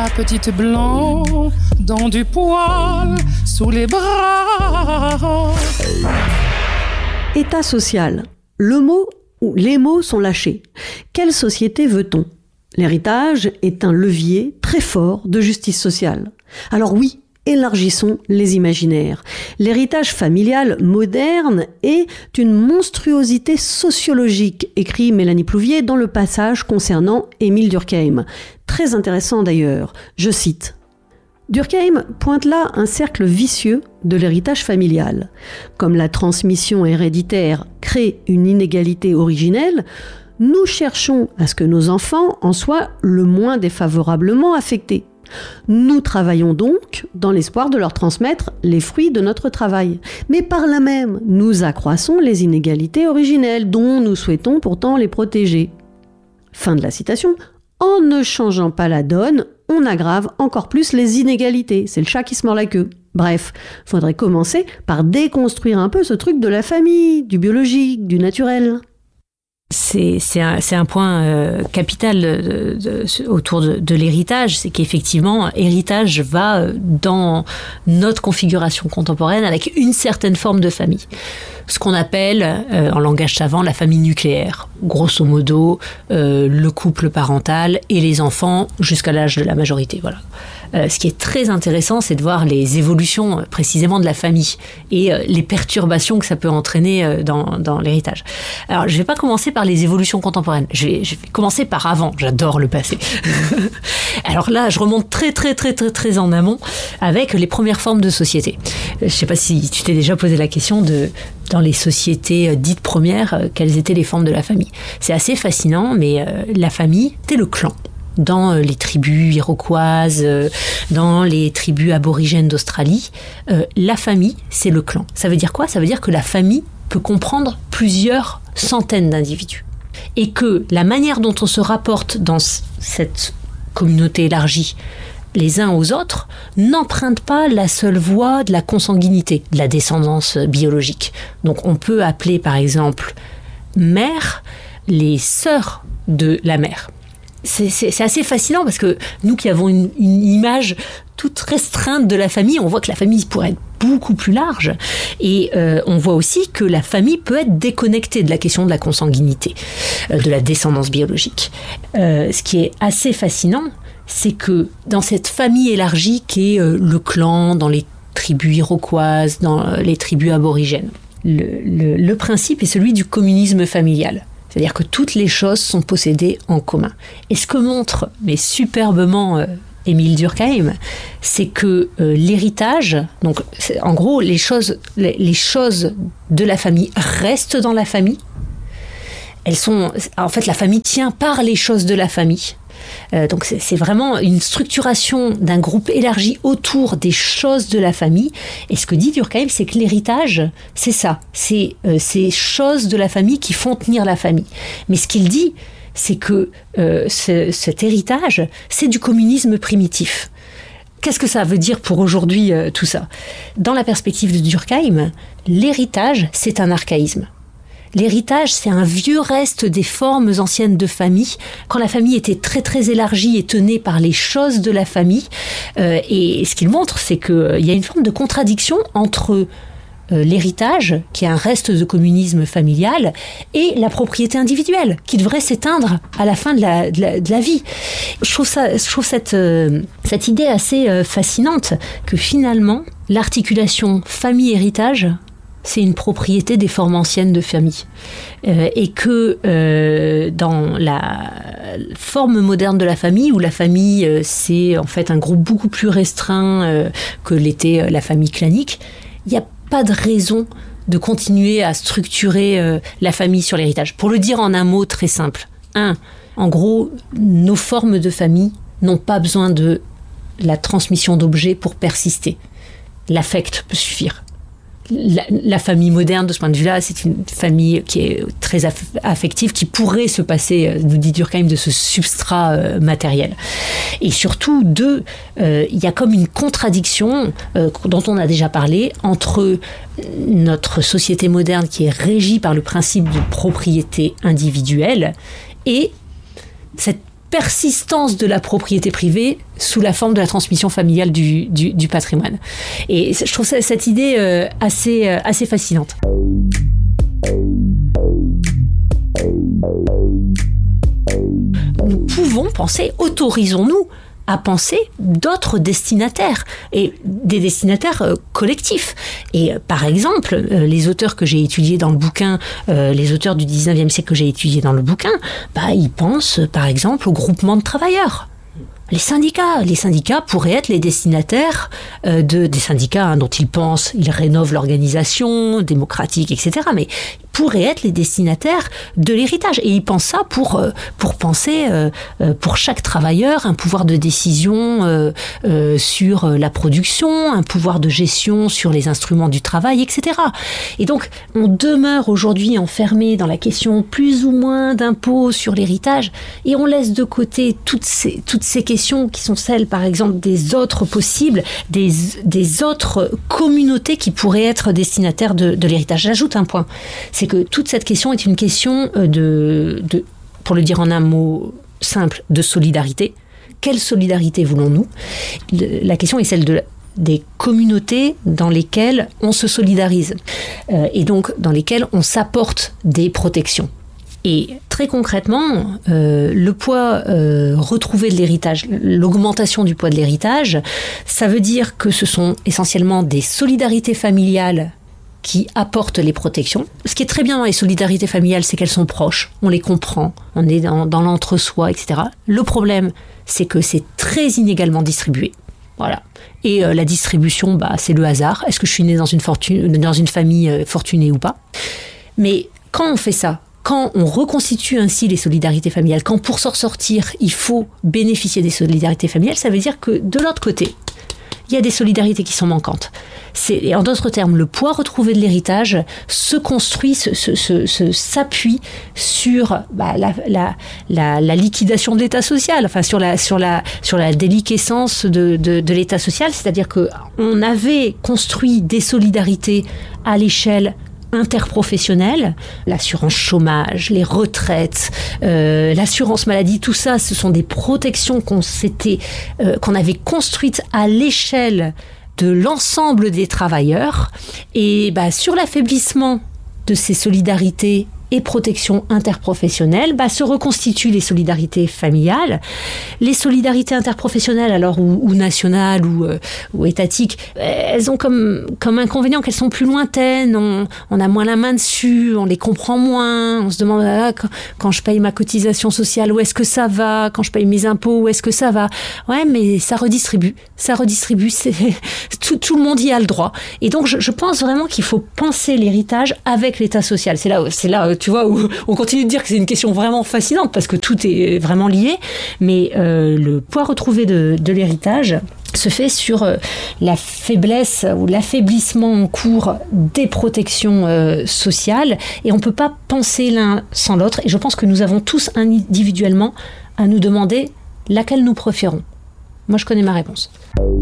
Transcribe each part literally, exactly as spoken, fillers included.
petite blanc dans du poil sous les bras. État social. Le mot ou les mots sont lâchés. Quelle société veut-on ? L'héritage est un levier très fort de justice sociale. Alors oui, élargissons les imaginaires. L'héritage familial moderne est une monstruosité sociologique, écrit Mélanie Plouvier dans le passage concernant Émile Durkheim. Très intéressant d'ailleurs, je cite. Durkheim pointe là un cercle vicieux de l'héritage familial. Comme la transmission héréditaire crée une inégalité originelle, nous cherchons à ce que nos enfants en soient le moins défavorablement affectés. Nous travaillons donc dans l'espoir de leur transmettre les fruits de notre travail. Mais par là même, nous accroissons les inégalités originelles dont nous souhaitons pourtant les protéger. Fin de la citation. En ne changeant pas la donne, on aggrave encore plus les inégalités. C'est le chat qui se mord la queue. Bref, faudrait commencer par déconstruire un peu ce truc de la famille, du biologique, du naturel. C'est, c'est, un, c'est un point euh, capital de, de, autour de, de l'héritage, c'est qu'effectivement, héritage va dans notre configuration contemporaine avec une certaine forme de famille. Ce qu'on appelle, euh, en langage savant, la famille nucléaire. Grosso modo, euh, le couple parental et les enfants jusqu'à l'âge de la majorité. Voilà. Euh, ce qui est très intéressant, c'est de voir les évolutions précisément de la famille et euh, les perturbations que ça peut entraîner euh, dans, dans l'héritage. Alors, je ne vais pas commencer par les évolutions contemporaines. Je vais, je vais commencer par avant. J'adore le passé. Alors là, je remonte très, très, très, très, très en amont avec les premières formes de société. Je ne sais pas si tu t'es déjà posé la question de, dans les sociétés dites premières, quelles étaient les formes de la famille. C'est assez fascinant, mais euh, la famille, c'était le clan. Dans les tribus iroquoises, dans les tribus aborigènes d'Australie, euh, la famille, c'est le clan. Ça veut dire quoi ? Ça veut dire que la famille peut comprendre plusieurs centaines d'individus. Et que la manière dont on se rapporte dans cette communauté élargie les uns aux autres n'emprunte pas la seule voie de la consanguinité, de la descendance biologique. Donc on peut appeler par exemple mère les sœurs de la mère. C'est, c'est, c'est assez fascinant parce que nous qui avons une, une image toute restreinte de la famille, on voit que la famille pourrait être beaucoup plus large et euh, on voit aussi que la famille peut être déconnectée de la question de la consanguinité, euh, de la descendance biologique. Euh, ce qui est assez fascinant, c'est que dans cette famille élargie qu'est euh, le clan, dans les tribus iroquoises, dans euh, les tribus aborigènes, le, le, le principe est celui du communisme familial. C'est-à-dire que toutes les choses sont possédées en commun. Et ce que montre, mais superbement, euh, Émile Durkheim, c'est que euh, l'héritage, donc en gros, les choses, les, les choses de la famille restent dans la famille. Elles sont, en fait, la famille tient par les choses de la famille. Euh, donc c'est, c'est vraiment une structuration d'un groupe élargi autour des choses de la famille. Et ce que dit Durkheim, c'est que l'héritage, c'est ça, c'est euh, ces choses de la famille qui font tenir la famille. Mais ce qu'il dit, c'est que euh, ce, cet héritage, c'est du communisme primitif. Qu'est-ce que ça veut dire pour aujourd'hui euh, tout ça ? Dans la perspective de Durkheim, l'héritage, c'est un archaïsme. L'héritage, c'est un vieux reste des formes anciennes de famille, quand la famille était très très élargie et tenue par les choses de la famille. Euh, et ce qu'il montre, c'est qu'il euh, y a une forme de contradiction entre euh, l'héritage, qui est un reste de communisme familial, et la propriété individuelle, qui devrait s'éteindre à la fin de la, de la, de la vie. Je trouve, ça, je trouve cette, euh, cette idée assez euh, fascinante, que finalement, l'articulation famille-héritage, c'est une propriété des formes anciennes de famille. Euh, et que euh, dans la forme moderne de la famille, où la famille, euh, c'est en fait un groupe beaucoup plus restreint euh, que l'était euh, la famille clanique, il n'y a pas de raison de continuer à structurer euh, la famille sur l'héritage. Pour le dire en un mot très simple, un, en gros, nos formes de famille n'ont pas besoin de la transmission d'objets pour persister. L'affect peut suffire. La, la famille moderne, de ce point de vue-là, c'est une famille qui est très aff- affective, qui pourrait se passer, nous dit Durkheim, de ce substrat euh, matériel. Et surtout, deux, euh, il y a comme une contradiction euh, dont on a déjà parlé entre notre société moderne qui est régie par le principe de propriété individuelle et cette persistance de la propriété privée sous la forme de la transmission familiale du, du, du patrimoine. Et je trouve ça, cette idée euh, assez, euh, assez fascinante. Nous pouvons penser, autorisons-nous à penser d'autres destinataires et des destinataires euh, collectifs. Et euh, par exemple, euh, les auteurs que j'ai étudiés dans le bouquin, euh, les auteurs du dix-neuvième siècle que j'ai étudiés dans le bouquin, bah, ils pensent euh, par exemple au groupement de travailleurs. Les syndicats, les syndicats pourraient être les destinataires euh, de, des syndicats hein, dont ils pensent, ils rénovent l'organisation démocratique, et cetera. Mais ils pourraient être les destinataires de l'héritage. Et ils pensent ça pour, euh, pour penser, euh, euh, pour chaque travailleur, un pouvoir de décision euh, euh, sur la production, un pouvoir de gestion sur les instruments du travail, et cetera. Et donc, on demeure aujourd'hui enfermé dans la question plus ou moins d'impôts sur l'héritage et on laisse de côté toutes ces, toutes ces questions qui sont celles, par exemple, des autres possibles, des, des autres communautés qui pourraient être destinataires de, de l'héritage. J'ajoute un point, c'est que toute cette question est une question de, de, pour le dire en un mot simple, de solidarité. Quelle solidarité voulons-nous ? La question est celle de des communautés dans lesquelles on se solidarise euh, et donc dans lesquelles on s'apporte des protections. Et très concrètement, euh, le poids euh, retrouvé de l'héritage, l'augmentation du poids de l'héritage, ça veut dire que ce sont essentiellement des solidarités familiales qui apportent les protections. Ce qui est très bien dans les solidarités familiales, c'est qu'elles sont proches, on les comprend, on est dans, dans l'entre-soi, et cetera. Le problème, c'est que c'est très inégalement distribué. Voilà. Et euh, la distribution, bah, c'est le hasard. Est-ce que je suis née dans une, fortune, dans une famille euh, fortunée ou pas ? Mais quand on fait ça, quand on reconstitue ainsi les solidarités familiales, quand pour s'en sortir, il faut bénéficier des solidarités familiales, ça veut dire que de l'autre côté, il y a des solidarités qui sont manquantes. C'est, en d'autres termes, le poids retrouvé de l'héritage se construit, se, se, se, se, s'appuie sur bah, la, la, la, la liquidation de l'État social, enfin sur la, sur la, sur la déliquescence de, de, de l'État social, c'est-à-dire qu'on avait construit des solidarités à l'échelle interprofessionnelle, l'assurance chômage, les retraites, euh, l'assurance maladie, tout ça, ce sont des protections qu'on s'était, euh, qu'on avait construites à l'échelle de l'ensemble des travailleurs. Et bah, sur l'affaiblissement de ces solidarités et protections interprofessionnelles, bah, se reconstituent les solidarités familiales. Les solidarités interprofessionnelles, alors, ou, ou nationales, ou, euh, ou étatiques, elles ont comme, comme inconvénient qu'elles sont plus lointaines, on, on a moins la main dessus, on les comprend moins, on se demande, ah, quand, quand je paye ma cotisation sociale, où est-ce que ça va ? Quand je paye mes impôts, où est-ce que ça va ? Ouais, mais ça redistribue, ça redistribue, c'est, tout, tout le monde y a le droit. Et donc, je, je pense vraiment qu'il faut penser l'héritage avec l'État social. C'est là, c'est là, tu vois, où on continue de dire que c'est une question vraiment fascinante parce que tout est vraiment lié, mais euh, le poids retrouvé de, de l'héritage se fait sur euh, la faiblesse ou l'affaiblissement en cours des protections euh, sociales et on ne peut pas penser l'un sans l'autre et je pense que nous avons tous individuellement à nous demander laquelle nous préférons. Moi, je connais ma réponse.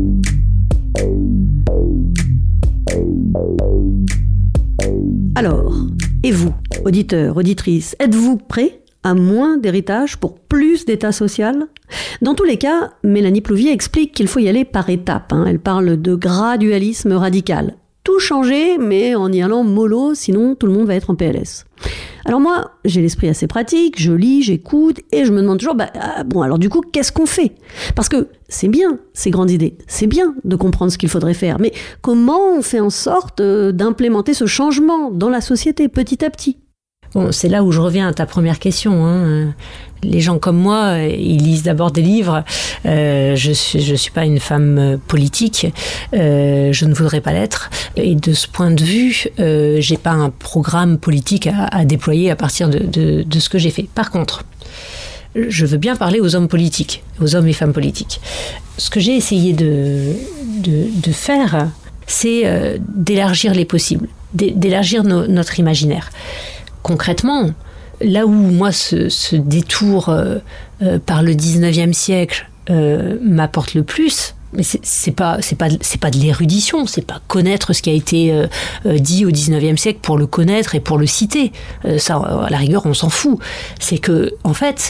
Alors, et vous, auditeurs, auditrices, êtes-vous prêts à moins d'héritage pour plus d'état social ? Dans tous les cas, Mélanie Plouvier explique qu'il faut y aller par étapes. Hein. Elle parle de gradualisme radical. Tout changer, mais en y allant mollo, sinon tout le monde va être en P L S. Alors moi, j'ai l'esprit assez pratique, je lis, j'écoute, et je me demande toujours, bah, bon, alors du coup, qu'est-ce qu'on fait ? Parce que c'est bien, ces grandes idées, c'est bien de comprendre ce qu'il faudrait faire, mais comment on fait en sorte euh, d'implémenter ce changement dans la société, petit à petit ? Bon, c'est là où je reviens à ta première question. Hein. Les gens comme moi, ils lisent d'abord des livres. Euh, je suis, je suis pas une femme politique. Euh, je ne voudrais pas l'être. Et de ce point de vue, euh, j'ai pas un programme politique à, à déployer à partir de, de, de ce que j'ai fait. Par contre, je veux bien parler aux hommes politiques, aux hommes et femmes politiques. Ce que j'ai essayé de, de, de faire, c'est euh, d'élargir les possibles, d'élargir no, notre imaginaire. Concrètement, là où moi ce, ce détour euh, euh, par le dix-neuvième siècle euh, m'apporte le plus, mais c'est, c'est pas c'est pas c'est pas de l'érudition, c'est pas connaître ce qui a été euh, euh, dit au dix-neuvième siècle pour le connaître et pour le citer. Euh, ça, à la rigueur, on s'en fout. C'est que en fait,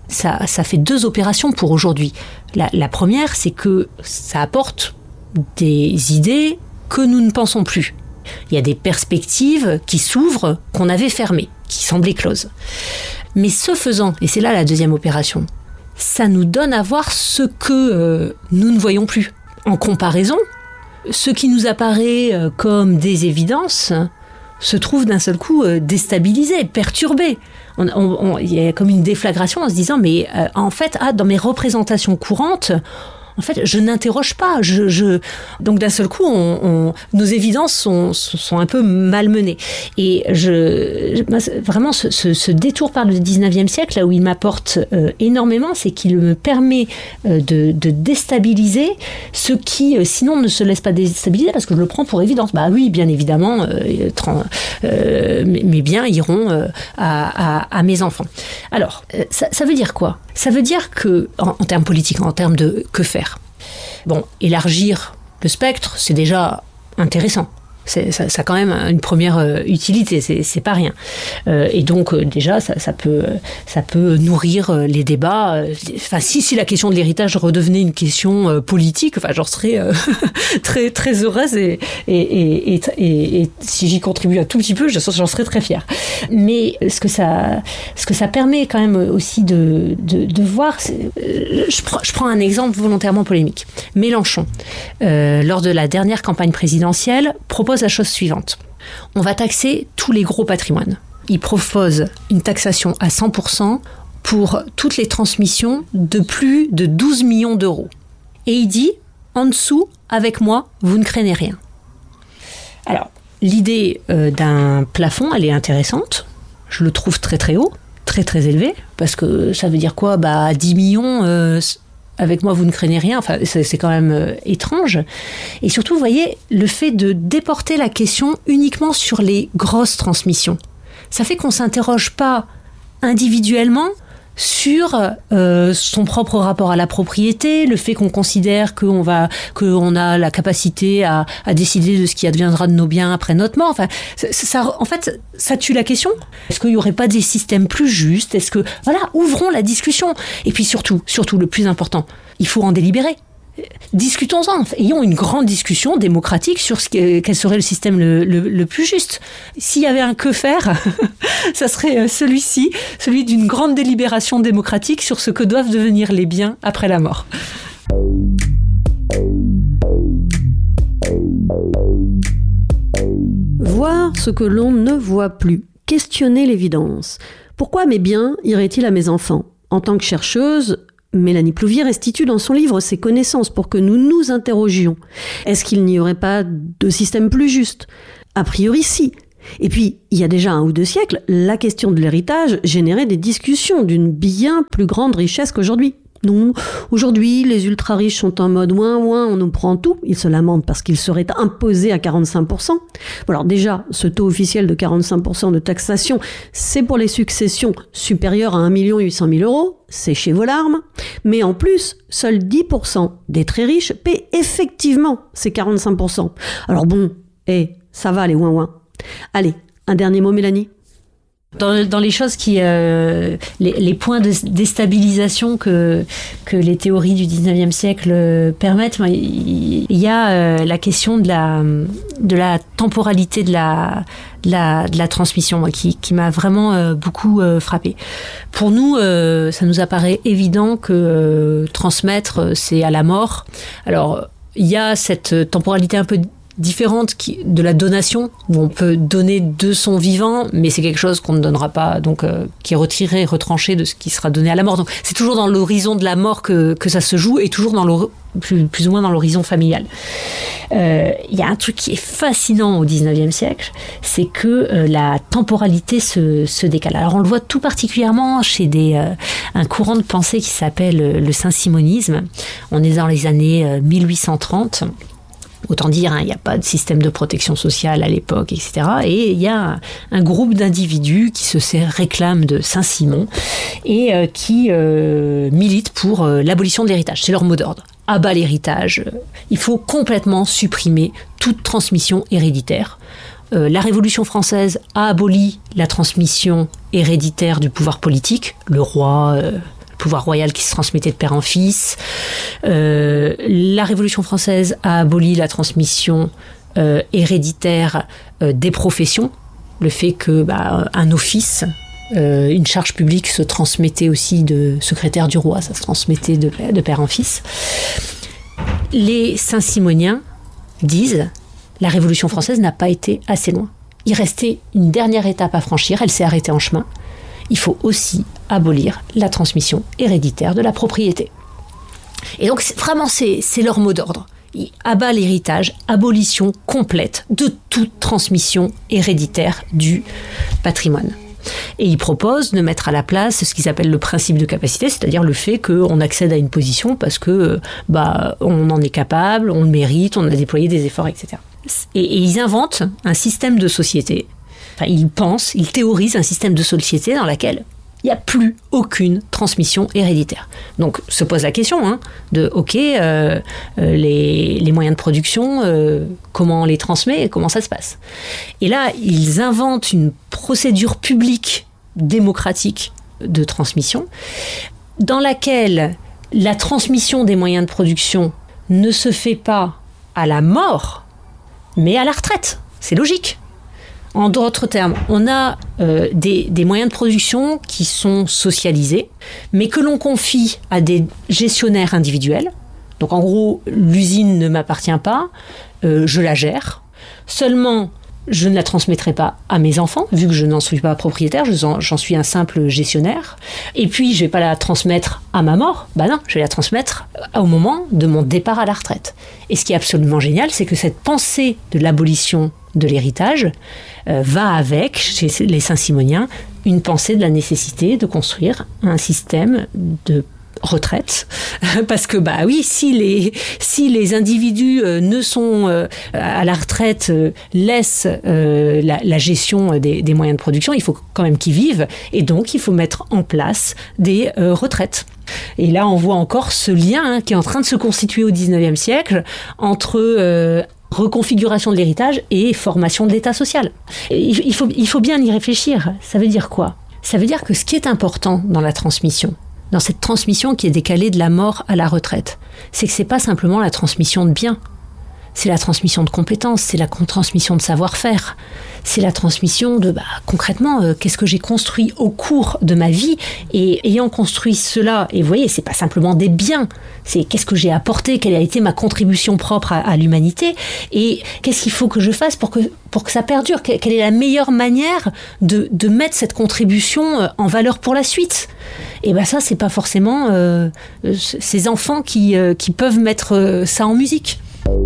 ça, ça fait deux opérations pour aujourd'hui. La, la première, c'est que ça apporte des idées que nous ne pensons plus. Il y a des perspectives qui s'ouvrent, qu'on avait fermées, qui semblaient closes. Mais ce faisant, et c'est là la deuxième opération, ça nous donne à voir ce que euh, nous ne voyons plus. En comparaison, ce qui nous apparaît euh, comme des évidences se trouve d'un seul coup euh, déstabilisé, perturbé. On, on, on, il y a comme une déflagration en se disant, mais euh, en fait, ah, dans mes représentations courantes, en fait, je n'interroge pas. Je, je... Donc, d'un seul coup, on, on... nos évidences sont, sont un peu malmenées. Et je... vraiment, ce, ce, ce détour par le dix-neuvième siècle, là où il m'apporte euh, énormément, c'est qu'il me permet euh, de, de déstabiliser ce qui, euh, sinon, ne se laisse pas déstabiliser, parce que je le prends pour évidence. Bah oui, bien évidemment, euh, euh, mes, mes biens iront euh, à, à, à mes enfants. Alors, euh, ça, ça veut dire quoi ? Ça veut dire que, en, en termes politiques, en termes de que faire ? Bon, élargir le spectre, c'est déjà intéressant. C'est, ça, ça a quand même une première euh, utilité, c'est, c'est pas rien. Euh, et donc, euh, déjà, ça, ça, peut, ça peut nourrir euh, les débats. Euh, enfin, si, si la question de l'héritage redevenait une question euh, politique, enfin, j'en serais euh, très, très heureuse et, et, et, et, et, et si j'y contribue un tout petit peu, j'en serais très fière. Mais ce que ça, ce que ça permet quand même aussi de, de, de voir, c'est, euh, je, prends, je prends un exemple volontairement polémique. Mélenchon, euh, lors de la dernière campagne présidentielle, propose la chose suivante. On va taxer tous les gros patrimoines. Il propose une taxation à cent pour cent pour toutes les transmissions de plus de douze millions d'euros. Et il dit, en dessous, avec moi, vous ne craignez rien. Alors, l'idée euh, d'un plafond, elle est intéressante. Je le trouve très très haut, très très élevé, parce que ça veut dire quoi ? Bah, dix millions... Euh, avec moi, vous ne craignez rien. Enfin, c'est, c'est quand même euh, étrange. Et surtout, vous voyez, le fait de déporter la question uniquement sur les grosses transmissions, ça fait qu'on ne s'interroge pas individuellement sur euh, son propre rapport à la propriété, le fait qu'on considère qu'on va, qu'on a la capacité à, à décider de ce qui adviendra de nos biens après notre mort. Enfin, ça, ça, en fait, ça tue la question. Est-ce qu'il n'y aurait pas des systèmes plus justes ? Est-ce que, voilà, ouvrons la discussion. Et puis surtout, surtout le plus important, il faut en délibérer. Discutons-en, ayons une grande discussion démocratique sur ce que, quel serait le système le, le, le plus juste. S'il y avait un que faire, ça serait celui-ci, celui d'une grande délibération démocratique sur ce que doivent devenir les biens après la mort. Voir ce que l'on ne voit plus, questionner l'évidence. Pourquoi mes biens iraient-ils à mes enfants ? En tant que chercheuse, Mélanie Plouvier restitue dans son livre ses connaissances pour que nous nous interrogions. Est-ce qu'il n'y aurait pas de système plus juste ? A priori, si. Et puis, il y a déjà un ou deux siècles, la question de l'héritage générait des discussions d'une bien plus grande richesse qu'aujourd'hui. Non, aujourd'hui, les ultra-riches sont en mode ouin ouin, on nous prend tout. Ils se lamentent parce qu'ils seraient imposés à quarante-cinq pour cent. Bon, alors déjà, ce taux officiel de quarante-cinq pour cent de taxation, c'est pour les successions supérieures à un million huit cent mille euros. Séchez vos larmes. Mais en plus, seuls dix pour cent des très riches paient effectivement ces quarante-cinq pour cent. Alors bon, hé, ça va les ouin ouin. Allez, un dernier mot, Mélanie ? Dans, dans les choses qui, euh, les, les points de déstabilisation que que les théories du dix-neuvième siècle permettent, il y a euh, la question de la de la temporalité de la de la, de la transmission qui qui m'a vraiment euh, beaucoup euh, frappée. Pour nous, euh, ça nous apparaît évident que euh, transmettre, c'est à la mort. Alors il y a cette temporalité un peu différente qui, de la donation, où on peut donner de son vivant, mais c'est quelque chose qu'on ne donnera pas, donc euh, qui est retiré, retranché de ce qui sera donné à la mort. Donc c'est toujours dans l'horizon de la mort que, que ça se joue, et toujours dans plus, plus ou moins dans l'horizon familial. Il euh, y a un truc qui est fascinant au dix-neuvième siècle, c'est que euh, la temporalité se, se décale. Alors on le voit tout particulièrement chez des, euh, un courant de pensée qui s'appelle le saint-simonisme. On est dans les années euh, mille huit cent trente. Autant dire, il hein, n'y a pas de système de protection sociale à l'époque, et cetera. Et il y a un, un groupe d'individus qui se réclament de Saint-Simon et euh, qui euh, militent pour euh, l'abolition de l'héritage. C'est leur mot d'ordre. À bas l'héritage. Il faut complètement supprimer toute transmission héréditaire. Euh, la Révolution française a aboli la transmission héréditaire du pouvoir politique. Le roi... Euh, pouvoir royal qui se transmettait de père en fils. Euh, la Révolution française a aboli la transmission euh, héréditaire euh, des professions. Le fait que bah, un office, euh, une charge publique se transmettait aussi de secrétaire du roi, ça se transmettait de, de père en fils. Les Saint-Simoniens disent la Révolution française n'a pas été assez loin. Il restait une dernière étape à franchir, elle s'est arrêtée en chemin. Il faut aussi abolir la transmission héréditaire de la propriété. Et donc c'est, vraiment c'est, c'est leur mot d'ordre. Il abat l'héritage, abolition complète de toute transmission héréditaire du patrimoine. Et il propose de mettre à la place ce qu'ils appellent le principe de capacité, c'est-à-dire le fait qu'on accède à une position parce que bah, on en est capable, on le mérite, on a déployé des efforts, et cetera. Et, et ils inventent un système de société, enfin ils pensent, ils théorisent un système de société dans lequel il n'y a plus aucune transmission héréditaire. Donc se pose la question hein, de, ok, euh, euh, les, les moyens de production, euh, comment on les transmet et comment ça se passe. Et là, ils inventent une procédure publique démocratique de transmission dans laquelle la transmission des moyens de production ne se fait pas à la mort, mais à la retraite. C'est logique. En d'autres termes, on a euh, des, des moyens de production qui sont socialisés, mais que l'on confie à des gestionnaires individuels. Donc en gros, l'usine ne m'appartient pas, euh, je la gère. Seulement, je ne la transmettrai pas à mes enfants, vu que je n'en suis pas propriétaire, j'en suis un simple gestionnaire. Et puis, je ne vais pas la transmettre à ma mort. Bah non, je vais la transmettre au moment de mon départ à la retraite. Et ce qui est absolument génial, c'est que cette pensée de l'abolition de l'héritage euh, va avec, chez les Saint-Simoniens, une pensée de la nécessité de construire un système de retraite, parce que bah oui, si les si les individus euh, ne sont euh, à la retraite, euh, laissent euh, la, la gestion des, des moyens de production, il faut quand même qu'ils vivent, et donc il faut mettre en place des euh, retraites. Et là, on voit encore ce lien hein, qui est en train de se constituer au dix-neuvième siècle entre euh, reconfiguration de l'héritage et formation de l'État social. Il, il faut il faut bien y réfléchir. Ça veut dire quoi ? Ça veut dire que ce qui est important dans la transmission, dans cette transmission qui est décalée de la mort à la retraite, c'est que c'est pas simplement la transmission de biens, c'est la transmission de compétences, c'est la transmission de savoir-faire, c'est la transmission de, bah, concrètement, euh, qu'est-ce que j'ai construit au cours de ma vie, et ayant construit cela, et vous voyez, c'est pas simplement des biens, c'est qu'est-ce que j'ai apporté, quelle a été ma contribution propre à, à l'humanité, et qu'est-ce qu'il faut que je fasse pour que, pour que ça perdure, quelle est la meilleure manière de, de mettre cette contribution en valeur pour la suite. Et ben ça, c'est pas forcément euh, ces enfants qui, euh, qui peuvent mettre ça en musique.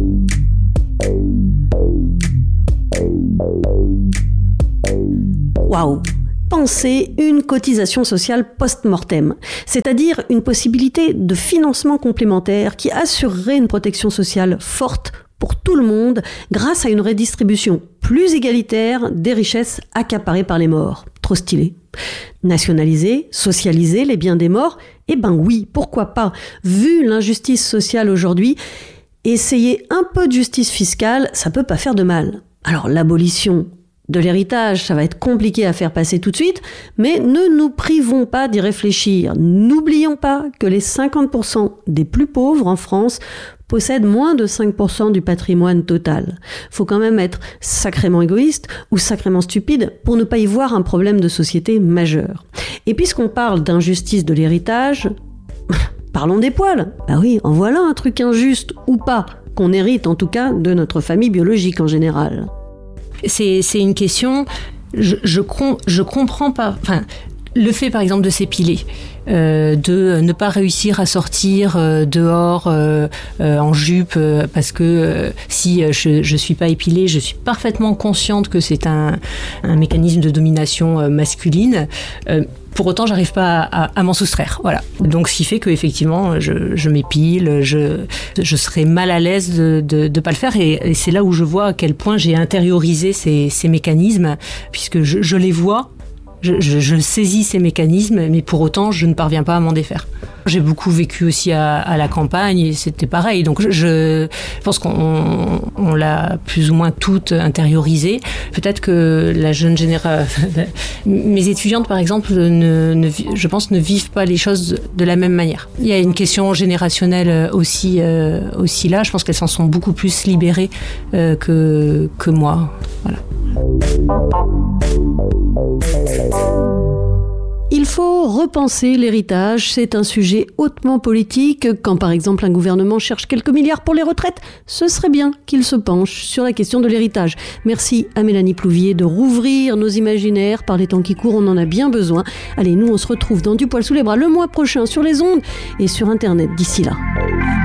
Waouh! Pensez une cotisation sociale post-mortem, c'est-à-dire une possibilité de financement complémentaire qui assurerait une protection sociale forte pour tout le monde grâce à une redistribution plus égalitaire des richesses accaparées par les morts. Trop stylé. Nationaliser, socialiser les biens des morts, eh ben oui, pourquoi pas? Vu l'injustice sociale aujourd'hui, essayer un peu de justice fiscale, ça peut pas faire de mal. Alors l'abolition de l'héritage, ça va être compliqué à faire passer tout de suite, mais ne nous privons pas d'y réfléchir. N'oublions pas que les cinquante pour cent des plus pauvres en France possèdent moins de cinq pour cent du patrimoine total. Faut quand même être sacrément égoïste ou sacrément stupide pour ne pas y voir un problème de société majeur. Et puisqu'on parle d'injustice de l'héritage, parlons des poils. Bah oui, en voilà un truc injuste ou pas, qu'on hérite en tout cas de notre famille biologique en général. C'est, c'est une question, je, je, je comprends pas, enfin, le fait par exemple de s'épiler, euh, de ne pas réussir à sortir euh, dehors euh, euh, en jupe, euh, parce que euh, si je ne suis pas épilée, je suis parfaitement consciente que c'est un, un mécanisme de domination euh, masculine. Euh, Pour autant, j'arrive pas à, à, à m'en soustraire. Voilà. Donc, ce qui fait qu'effectivement, je, je m'épile, je, je serais mal à l'aise de de, de pas le faire. Et, et c'est là où je vois à quel point j'ai intériorisé ces, ces mécanismes, puisque je, je les vois, Je, je, je saisis ces mécanismes, mais pour autant, je ne parviens pas à m'en défaire. J'ai beaucoup vécu aussi à, à la campagne et c'était pareil. Donc je, je pense qu'on on l'a plus ou moins toute intériorisé. Peut-être que la jeune génération, mes étudiantes par exemple, ne, ne, je pense ne vivent pas les choses de la même manière. Il y a une question générationnelle aussi, euh, aussi là. Je pense qu'elles s'en sont beaucoup plus libérées euh, que, que moi. Voilà. Il faut repenser l'héritage, c'est un sujet hautement politique. Quand par exemple un gouvernement cherche quelques milliards pour les retraites, ce serait bien qu'il se penche sur la question de l'héritage. Merci à Mélanie Plouvier de rouvrir nos imaginaires. Par les temps qui courent, on en a bien besoin. Allez, nous on se retrouve dans Du poil sous les bras le mois prochain sur les ondes et sur Internet. D'ici là.